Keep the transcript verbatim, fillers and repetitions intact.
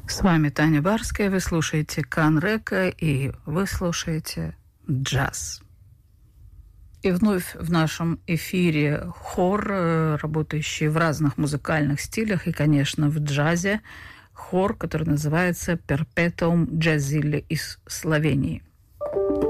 С вами Таня Барская, вы слушаете Канрека и вы слушаете джаз. И вновь в нашем эфире хор, работающий в разных музыкальных стилях и, конечно, в джазе. Хор, который называется «Perpetuum Jazzile» из Словении.